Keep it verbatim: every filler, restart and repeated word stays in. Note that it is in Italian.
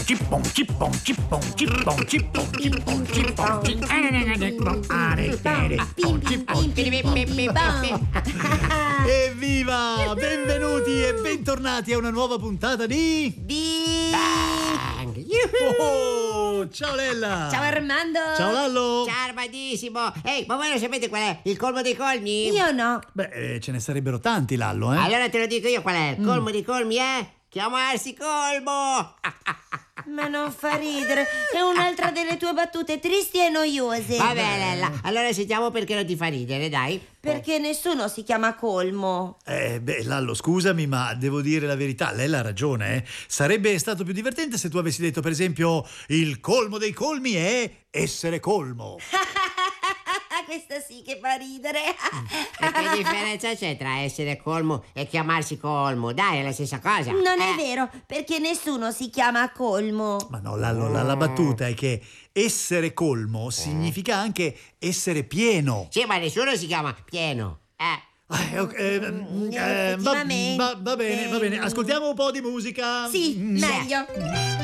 cippon, cippon, cippon, cippon, cippon, cippon, cippon, Evviva! Benvenuti e bentornati a una nuova puntata di Big Bang! Oh, ciao Lella! Ciao Armando! Ciao Lallo! Ciao Armadissimo! Ehi, ma voi lo sapete qual è il colmo dei colmi? Io no. Beh, eh, ce ne sarebbero tanti, Lallo, eh? Allora te lo dico io qual è. Il colmo dei colmi è chiamarsi Colmo! Ma non fa ridere. È un'altra delle tue battute tristi e noiose. Va bene, Lella. Allora sentiamo perché non ti fa ridere, dai. Perché nessuno si chiama Colmo. Eh, beh, Lallo, scusami, ma devo dire la verità, Lella ha ragione, eh? Sarebbe stato più divertente se tu avessi detto, per esempio, il colmo dei colmi è essere colmo. Questa sì che fa ridere. E che differenza c'è tra essere colmo e chiamarsi Colmo? Dai, è la stessa cosa. Non è Eh. vero, perché nessuno si chiama Colmo. Ma no, Lallo, la, la battuta è che essere colmo significa anche essere pieno. Sì, ma nessuno si chiama Pieno. Eh. Eh, ok, eh, mm, eh, va, effettivamente. va- va bene, va bene. Ascoltiamo un po' di musica. Sì, Mm. meglio.